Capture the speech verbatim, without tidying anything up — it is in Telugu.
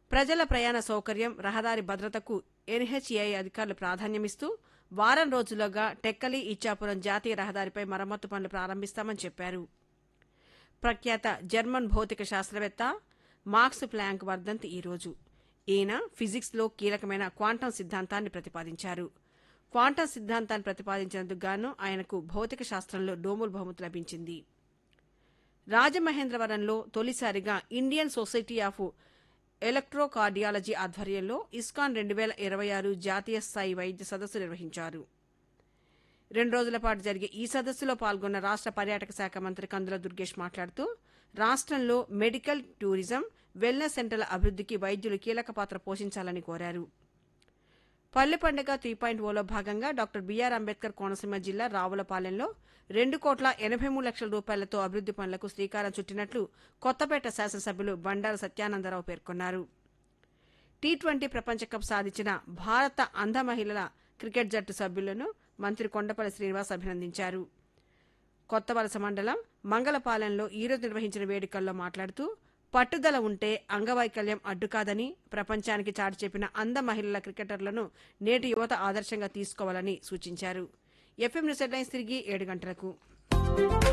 ప్రజల ప్రయాణ సౌకర్యం, రహదారి భద్రతకు ఎన్హెచ్ఏఐ అధికారులు ప్రాధాన్యమిస్తూ వారం రోజుల్లోగా టెక్కలి ఇచ్చాపురం జాతీయ రహదారిపై మరమ్మతు పనులు ప్రారంభిస్తామని చెప్పారు. ప్రఖ్యాత జర్మన్ భౌతిక శాస్త్రవేత్త మాక్స్ ప్లాంక్ వర్ధంతి ఈరోజు. ఈయన ఫిజిక్స్లో కీలకమైన క్వాంటం సిద్ధాంతాన్ని ప్రతిపాదించారు. క్వాంటం సిద్ధాంతాన్ని ప్రతిపాదించినందుకు గాను ఆయనకు భౌతిక శాస్త్రంలో నోబెల్ బహుమతి లభించింది. రాజమహేంద్రవరంలో తొలిసారిగా ఇండియన్ సొసైటీ ఆఫ్ ఎలక్ట్రోకార్డియాలజీ ఆధ్వర్యంలో ఇస్కాన్ రెండు వేల ఇరవై ఆరు జాతీయ స్థాయి వైద్య సదస్సు నిర్వహించారు. రెండు రోజుల పాటు జరిగే ఈ సదస్సులో పాల్గొన్న రాష్ట్ర పర్యాటక శాఖ మంత్రి కందుల దుర్గేష్ మాట్లాడుతూ రాష్ట్రంలో మెడికల్, టూరిజం, వెల్నెస్ సెంటర్ల అభివృద్ధికి వైద్యులు కీలక పాత్ర పోషించాలని కోరారు. పల్లె పండుగ త్రీ పాయింట్ ఓలో భాగంగా డాక్టర్ బిఆర్ అంబేద్కర్ కోనసీమ జిల్లా రావులపాలెంలో రెండు కోట్ల ఎనభై మూడు లక్షల రూపాయలతో అభివృద్ది పనులకు శ్రీకారం చుట్టినట్లు కొత్తపేట శాసనసభ్యులు బండారు సత్యానందరావు పేర్కొన్నారు. టీ ట్వంటీ ప్రపంచ కప్ సాధించిన భారత అంధ మహిళల క్రికెట్ జట్టు సభ్యులను మంత్రి కొండపల్లి శ్రీనివాస్ అభినందించారు. కొత్తవలస మండలం మంగళపాలెంలో ఈరోజు నిర్వహించిన వేడుకల్లో మాట్లాడుతూ పట్టుదల ఉంటే అంగవైకల్యం అడ్డుకాదని, ప్రపంచానికి చాటి చెప్పిన అంధ మహిళల క్రికెటర్లను నేటి యువత ఆదర్శంగా తీసుకోవాలని సూచించారు. ఎఫ్ఎం న్యూస్ హెడ్లైన్స్ తిరిగి ఏడు గంటలకు.